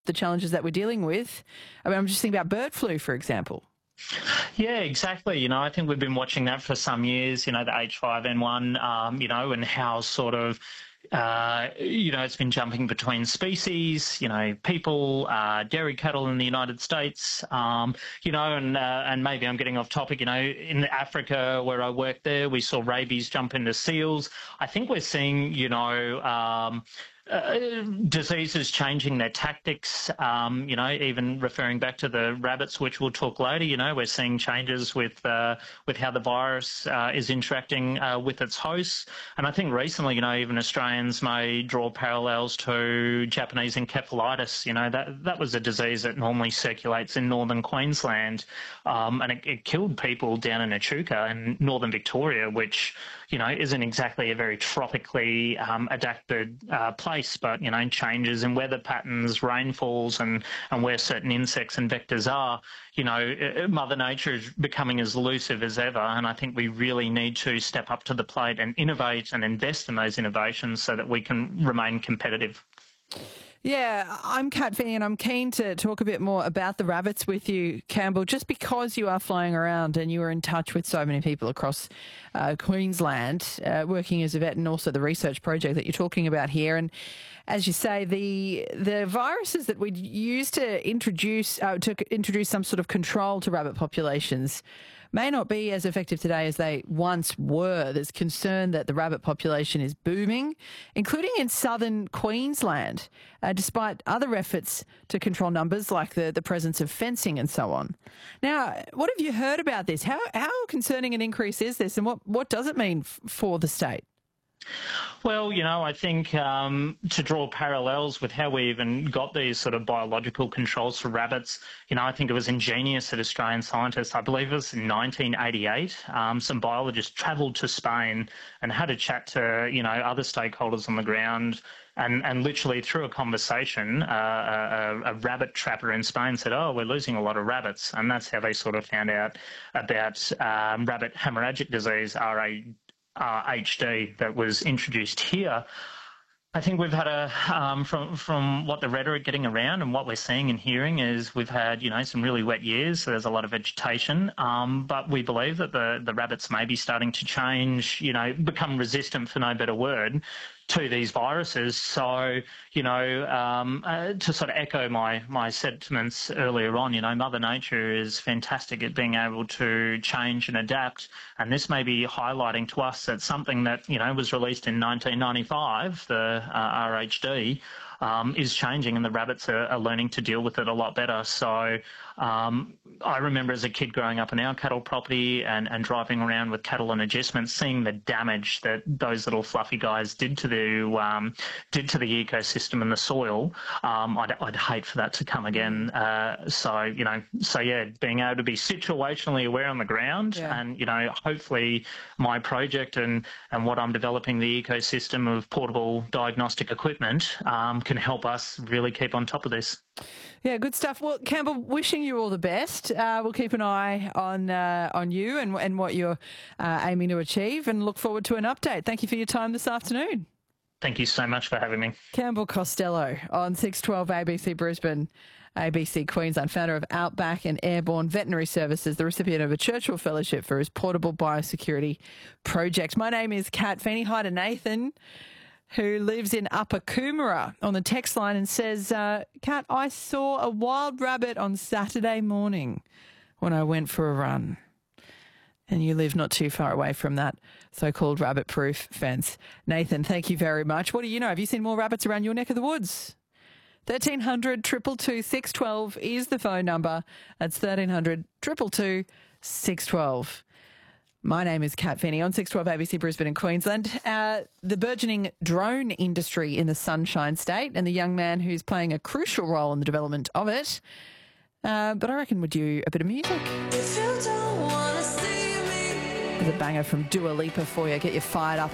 the challenges that we're dealing with. I mean, I'm just thinking about bird flu, for example. Yeah, exactly. I think we've been watching that for some years, the H5N1, and how sort of, it's been jumping between species, people, dairy cattle in the United States, and maybe I'm getting off topic, in Africa where I worked there, we saw rabies jump into seals. I think we're seeing, diseases changing their tactics, even referring back to the rabbits, which we'll talk later, we're seeing changes with how the virus is interacting with its hosts. And I think recently, even Australians may draw parallels to Japanese encephalitis. That was a disease that normally circulates in northern Queensland, and it killed people down in Echuca in northern Victoria, which, isn't exactly a very tropically adapted place. But, changes in weather patterns, rainfalls and where certain insects and vectors are, Mother Nature is becoming as elusive as ever. And I think we really need to step up to the plate and innovate and invest in those innovations so that we can remain competitive. Yeah, I'm Kat Finney and I'm keen to talk a bit more about the rabbits with you, Campbell, just because you are flying around and you are in touch with so many people across Queensland, working as a vet, and also the research project that you're talking about here. And as you say, the viruses that we use to introduce some sort of control to rabbit populations may not be as effective today as they once were. There's concern that the rabbit population is booming, including in southern Queensland, despite other efforts to control numbers like the presence of fencing and so on. Now, what have you heard about this? How concerning an increase is this, and what does it mean for the state? Well, I think to draw parallels with how we even got these sort of biological controls for rabbits, I think it was ingenious that Australian scientists, I believe it was in 1988, some biologists travelled to Spain and had a chat to, other stakeholders on the ground. And literally through a conversation, a rabbit trapper in Spain said, "Oh, we're losing a lot of rabbits." And that's how they sort of found out about rabbit hemorrhagic disease, RHD, that was introduced here. I think we've had from what the rhetoric getting around and what we're seeing and hearing is we've had, some really wet years, so there's a lot of vegetation, but we believe that the rabbits may be starting to change, become resistant, for no better word, to these viruses. So, to sort of echo my sentiments earlier on, Mother Nature is fantastic at being able to change and adapt. And this may be highlighting to us that something that, was released in 1995, the RHD, is changing, and the rabbits are learning to deal with it a lot better. So I remember as a kid growing up on our cattle property and driving around with cattle and adjustments, seeing the damage that those little fluffy guys did to the ecosystem and the soil. I'd hate for that to come again. So being able to be situationally aware on the ground, and hopefully my project and what I'm developing, the ecosystem of portable diagnostic equipment, can help us really keep on top of this. Yeah, good stuff. Well, Campbell, wishing you all the best. We'll keep an eye on you and what you're aiming to achieve, and look forward to an update. Thank you for your time this afternoon. Thank you so much for having me. Campbell Costello on 612 ABC Brisbane, ABC Queensland, founder of Outback and Airborne Veterinary Services, the recipient of a Churchill Fellowship for his portable biosecurity project. My name is Kat Finney. Hi to Nathan, who lives in Upper Coomera, on the text line and says, Kat, I saw a wild rabbit on Saturday morning when I went for a run. And you live not too far away from that so-called rabbit-proof fence. Nathan, thank you very much. What do you know? Have you seen more rabbits around your neck of the woods? 1300 222 612 is the phone number. That's 1300 222 612. My name is Kat Finney on 612 ABC Brisbane and Queensland. The burgeoning drone industry in the Sunshine State, and the young man who's playing a crucial role in the development of it. But I reckon we'll do a bit of music. If you don't wanna see me. There's a banger from Dua Lipa for you. Get you fired up.